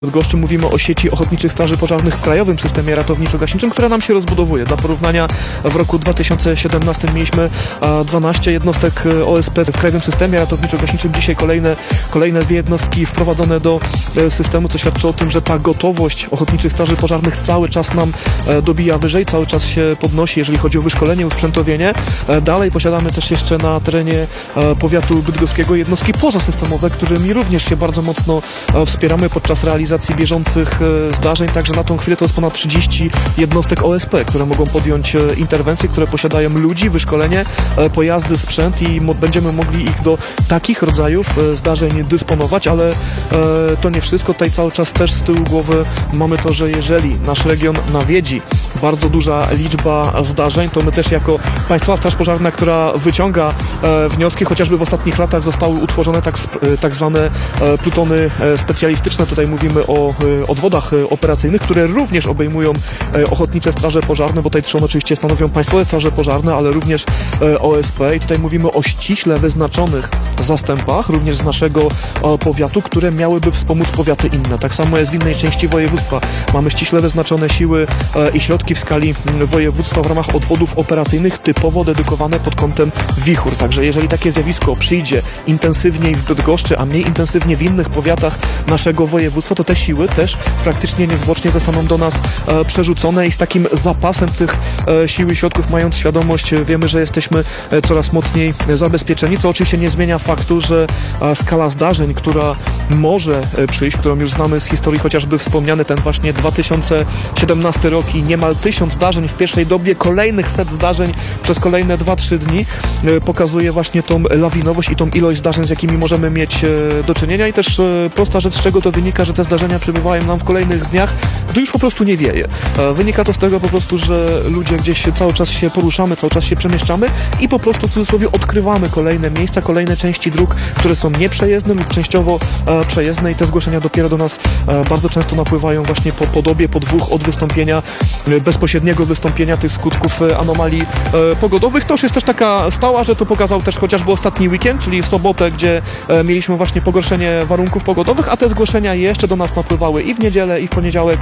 Bydgoszczy mówimy o sieci ochotniczych straży pożarnych w krajowym systemie ratowniczo-gaśniczym, która nam się rozbudowuje. Dla porównania w roku 2017 mieliśmy 12 jednostek OSP w krajowym systemie ratowniczo-gaśniczym. Dzisiaj kolejne 2 jednostki wprowadzone do systemu, co świadczy o tym, że ta gotowość ochotniczych straży pożarnych cały czas nam dobija wyżej, cały czas się podnosi, jeżeli chodzi o wyszkolenie, usprzętowienie. Dalej posiadamy też jeszcze na terenie powiatu bydgoskiego jednostki pozasystemowe, którymi również się bardzo mocno wspieramy podczas realizacji bieżących zdarzeń, także na tą chwilę to jest ponad 30 jednostek OSP, które mogą podjąć interwencje, które posiadają ludzi, wyszkolenie, pojazdy, sprzęt i będziemy mogli ich do takich rodzajów zdarzeń dysponować, ale to nie wszystko. Tutaj cały czas też z tyłu głowy mamy to, że jeżeli nasz region nawiedzi bardzo duża liczba zdarzeń, to my też jako Państwowa Straż Pożarna, która wyciąga wnioski, chociażby w ostatnich latach zostały utworzone tak zwane plutony specjalistyczne. Tutaj mówimy o odwodach operacyjnych, które również obejmują ochotnicze straże pożarne, bo tutaj trzon oczywiście stanowią Państwowe Straże Pożarne, ale również OSP i tutaj mówimy o ściśle wyznaczonych zastępach, również z naszego powiatu, które miałyby wspomóc powiaty inne. Tak samo jest w innej części województwa. Mamy ściśle wyznaczone siły i środki w skali województwa w ramach odwodów operacyjnych typowo dedykowane pod kątem wichur. Także jeżeli takie zjawisko przyjdzie intensywniej w Bydgoszczy, a mniej intensywnie w innych powiatach naszego województwa, to te siły też praktycznie niezwłocznie zostaną do nas przerzucone i z takim zapasem tych sił i środków, mając świadomość, wiemy, że jesteśmy coraz mocniej zabezpieczeni, co oczywiście nie zmienia faktu, że skala zdarzeń, która może przyjść, którą już znamy z historii, chociażby wspomniany ten właśnie 2017 rok i niemal 1000 zdarzeń w pierwszej dobie, kolejnych set zdarzeń przez kolejne 2-3 dni pokazuje właśnie tą lawinowość i tą ilość zdarzeń, z jakimi możemy mieć do czynienia i też prosta rzecz, z czego to wynika, że te zdarzenia przybywają nam w kolejnych dniach, to już po prostu nie wieje. Wynika to z tego po prostu, że ludzie gdzieś cały czas się poruszamy, cały czas się przemieszczamy i po prostu w cudzysłowie odkrywamy kolejne miejsca, kolejne części dróg, które są nieprzejezdne lub częściowo przejezdne i te zgłoszenia dopiero do nas bardzo często napływają właśnie po dobie, po 2 od wystąpienia, bezpośredniego wystąpienia tych skutków anomalii pogodowych. To już jest też taka stała, że to pokazał też chociażby ostatni weekend, czyli w sobotę, gdzie mieliśmy właśnie pogorszenie warunków pogodowych, a te zgłoszenia jeszcze do nas napływały i w niedzielę, i w poniedziałek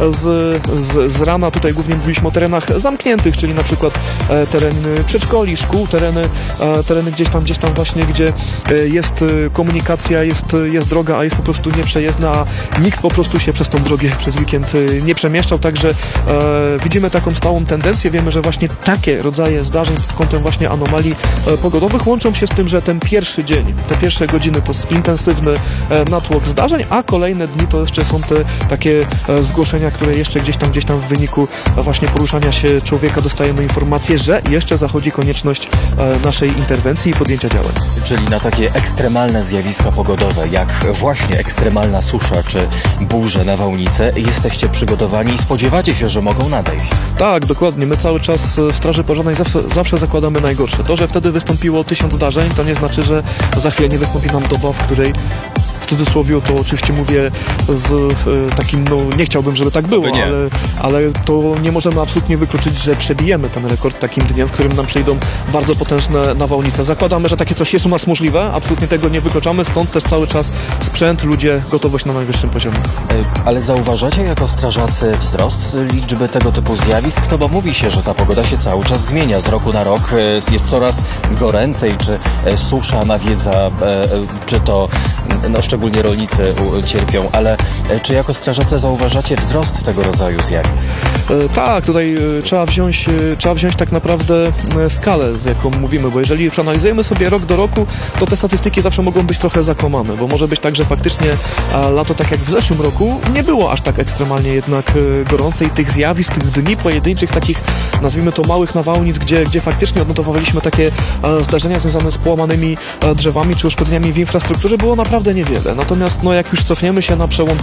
z rana. Tutaj głównie mówiliśmy o terenach zamkniętych, czyli na przykład tereny przedszkoli, szkół, tereny gdzieś tam właśnie, gdzie jest komunikacja, jest droga, a jest po prostu nieprzejezdna, a nikt po prostu się przez tą drogę przez weekend nie przemieszczał, także widzimy taką stałą tendencję. Wiemy, że właśnie takie rodzaje zdarzeń pod kątem właśnie anomalii pogodowych łączą się z tym, że ten pierwszy dzień, te pierwsze godziny to jest intensywny natłok zdarzeń, a kolejne dni to jeszcze są te takie zgłoszenia, które jeszcze gdzieś tam w wyniku właśnie poruszania się człowieka dostajemy informację, że jeszcze zachodzi konieczność naszej interwencji i podjęcia działań. Czyli na takie ekstremalne zjawiska pogodowe, jak właśnie ekstremalna susza czy burze, nawałnice, jesteście przygotowani i spodziewacie się, że mogą nadejść. Tak, dokładnie. My cały czas w Straży Pożarnej zawsze zakładamy najgorsze. To, że wtedy wystąpiło 1000 zdarzeń, to nie znaczy, że za chwilę nie wystąpi nam doba, w której w cudzysłowie to oczywiście mówię z takim, nie chciałbym, żeby tak było, ale to nie możemy absolutnie wykluczyć, że przebijemy ten rekord takim dniem, w którym nam przyjdą bardzo potężne nawałnice. Zakładamy, że takie coś jest u nas możliwe, absolutnie tego nie wykluczamy, stąd też cały czas sprzęt, ludzie, gotowość na najwyższym poziomie. Ale zauważacie jako strażacy wzrost liczby tego typu zjawisk? No bo mówi się, że ta pogoda się cały czas zmienia, z roku na rok jest coraz goręcej, czy susza nawiedza, czy to szczególnie rolnicy cierpią, ale czy jako strażacy zauważacie wzrost tego rodzaju zjawisk? Tak, tutaj trzeba wziąć tak naprawdę skalę, z jaką mówimy, bo jeżeli przeanalizujemy sobie rok do roku, to te statystyki zawsze mogą być trochę zakłamane, bo może być tak, że faktycznie lato, tak jak w zeszłym roku, nie było aż tak ekstremalnie jednak gorące i tych zjawisk, tych dni pojedynczych, takich, nazwijmy to, małych nawałnic, gdzie faktycznie odnotowaliśmy takie zdarzenia związane z połamanymi drzewami czy uszkodzeniami w infrastrukturze, było naprawdę niewiele. Natomiast jak już cofniemy się na przełom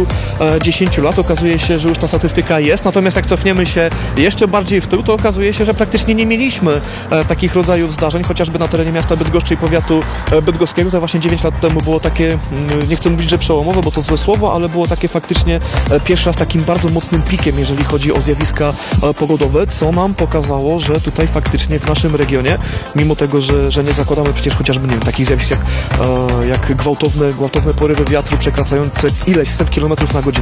5-10 lat, okazuje się, że już ta statystyka jest. Natomiast jak cofniemy się jeszcze bardziej w tył, to okazuje się, że praktycznie nie mieliśmy takich rodzajów zdarzeń, chociażby na terenie miasta Bydgoszczy i powiatu bydgoskiego. To właśnie 9 lat temu było takie, nie chcę mówić, że przełomowe, bo to złe słowo, ale było takie faktycznie pierwszy raz takim bardzo mocnym pikiem, jeżeli chodzi o zjawiska pogodowe, co nam pokazało, że tutaj faktycznie w naszym regionie, mimo tego, że nie zakładamy przecież chociażby, nie wiem, takich zjawisk jak gwałtowne gwałtowne porywy wiatru przekraczające ileś set kilometrów na godzinę.